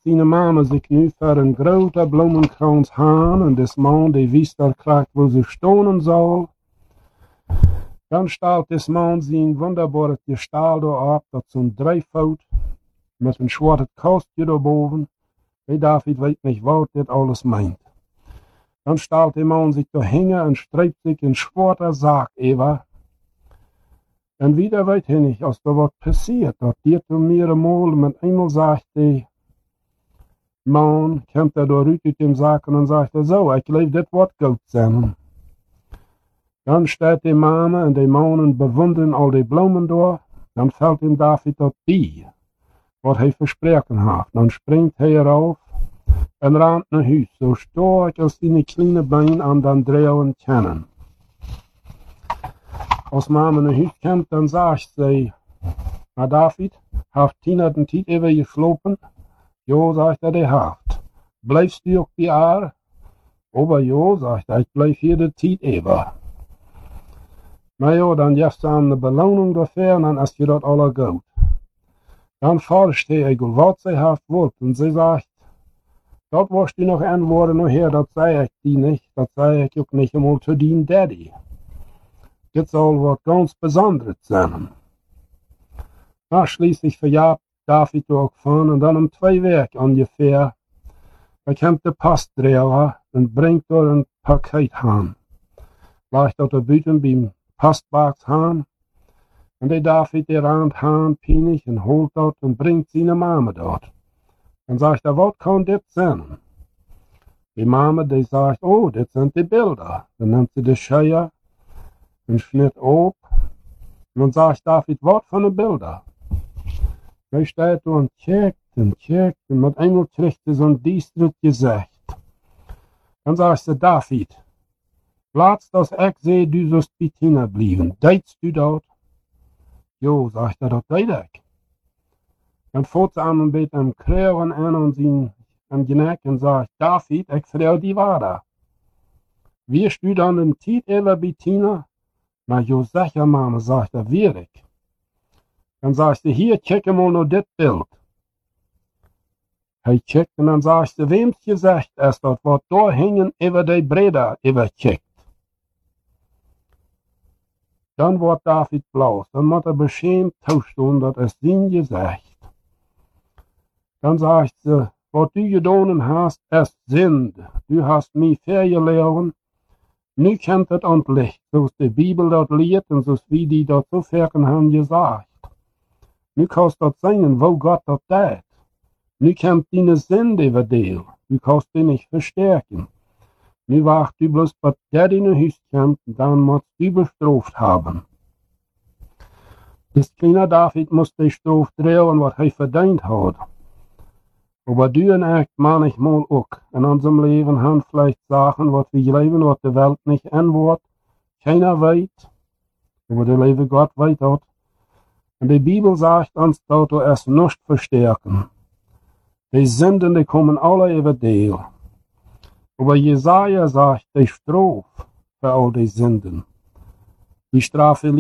seine Mama sich nu für een groter Blumenkrans haan en des Mann, die wist er krijgt wo sie stonen soll. Dann stellt des Mann sein wunderbares Gestalt ab, dat zo'n 3 Foot mit een schwarzen Kastje daarboven. Die David weet nicht, was dit alles meint. Dann stellt der Mann sich da hängen und streibt sich in schwarzer Sack über. Und wieder weet hij nicht, als da was passiert. Dat dit mir einmal mit einmal sagt der Mann, kommt er da raus aus dem Sack und dann sagt er so, ich glaube, das wird gut sein. Dann steht die Mama und die Mann und bewundern all die Blumen da. Dann fällt ihm David das bei, was er versprochen hat. Dann springt er auf und rennt nach Hause, so stark als seine kleinen Beine an den Drehen kennen. Als Mama nach Hause kommt, dann sagt sie, na David, hat Tina den Tiet über geschlafen? Jo, sagt er, die hat. Bleibst du auch die Aar? Aber jo, sagt er, ich bleib hier den Tiet über. Na ja, dann gibst du eine Belohnung dafür und dann ist dir das alle gut. Dann fragt er, was sie hat wollt, und sie sagt, das wirst du noch antworten, nachher, das sei ich dir nicht, das sei ich auch nicht einmal zu deinem Daddy. Das soll was ganz Besonderes sein. Na, schließlich verjagt David auch von und dann 2 Werk ungefähr, da kommt der Postdreher und bringt dort ein Paket heim. Leicht auf der Büte beim Postbox heim und der David, der rennt heim, pinig und holt dort und bringt seine Mama dort. Dann sagt er, was kann das sein? Die Mama, die sagt, oh, das sind die Bilder. Dann nimmt sie die Schere und schnitt ab. Und dann sagt David, was für eine Bilder? Er steht da und checkt und mit einmal kriegt er so ein düsteres Gesicht. Dann sagt sie, David, Platz, dass ich sehe, du sollst bei Tina bleiben. Deitst du dort? Jo, sagt er, das deit ich. Dann fährt sie an mit einem Krähen an und sie am Genick und sagt, David, ich frage die Wahrheit. Wirst du dann den Tiet über bei Tina? Na jo, sicher, Mama, sagt er, wir ich. Dann sagst du, hier, check mal noch das Bild. Er checkt und dann sagst du, wem's gesagt ist, das wird da hängen über die Breder übercheckt. Dann wird David blaus, dann muss er beschämt tauschtun, das ist sein Gesicht. Dann sagst du, was du getan hast, ist Sünd. Du hast mich verloren. Nu kommt es an Licht, so ist die Bibel dort lehrt und so wie die dort so fern haben gesagt. Nu kannst du sehen, wo Gott das tät. Nu kommt deine Sünde über dir. Du kannst die nicht verstärken. Nu wacht du bloß, was der in Haus kommt, dann musst du bestraft haben. Das kleine David muss die Strafe drehen, was er verdient hat. Aber du und ich manchmal auch. In unserem Leben haben vielleicht Sachen, was wir leben, was die Welt nicht antwortet. Keiner weiß, aber der liebe Gott weiß das. Und die Bibel sagt uns, dass du es nicht verstärken. Die Sünden, die kommen alle über dir. Aber Jesaja sagt, die Strafe für all die Sünden. Die Strafe